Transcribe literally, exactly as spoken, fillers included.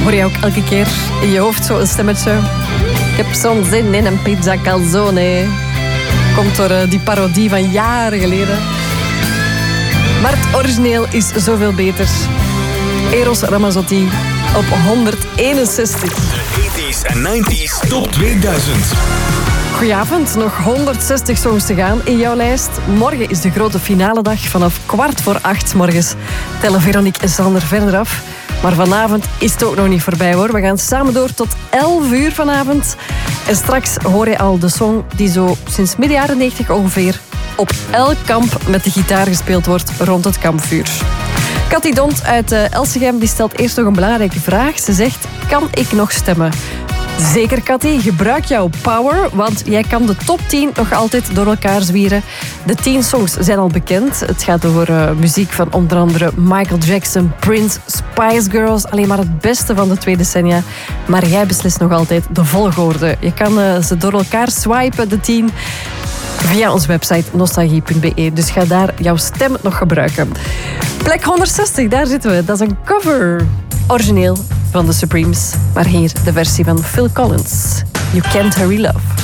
Hoor je ook elke keer in je hoofd zo'n stemmetje? Ik heb zo'n zin in een pizza calzone. Komt door uh, die parodie van jaren geleden. Maar het origineel is zoveel beter. Eros Ramazzotti op honderdeenenzestig. De tachtiger en negentiger Top tweeduizend. Goedenavond, nog honderdzestig songs te gaan in jouw lijst. Morgen is de grote finale dag. Vanaf kwart voor acht morgens tellen Veronique en Sander verder af. Maar vanavond is het ook nog niet voorbij hoor. We gaan samen door tot elf uur vanavond. En straks hoor je al de song die zo sinds midden jaren negentig ongeveer op elk kamp met de gitaar gespeeld wordt rond het kampvuur. Cathy Dont uit uh, Elsegem die stelt eerst nog een belangrijke vraag. Ze zegt, kan ik nog stemmen? Zeker, Cathy. Gebruik jouw power, want jij kan de top tien nog altijd door elkaar zwieren. De tien songs zijn al bekend. Het gaat over uh, muziek van onder andere Michael Jackson, Prince, Spice Girls. Alleen maar het beste van de twee decennia. Maar jij beslist nog altijd de volgorde. Je kan uh, ze door elkaar swipen, de tien, via onze website nostalgie punt b e. Dus ga daar jouw stem nog gebruiken. Plek honderdzestig, daar zitten we. Dat is een cover. Origineel van The Supremes. Maar hier de versie van Phil Collins. You Can't Hurry Love.